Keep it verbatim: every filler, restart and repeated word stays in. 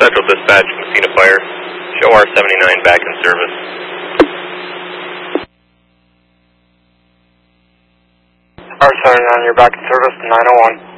Central Dispatch, Messina Fire. Show R seventy-nine back in service. R seventy-nine, you're back in service, nine oh one.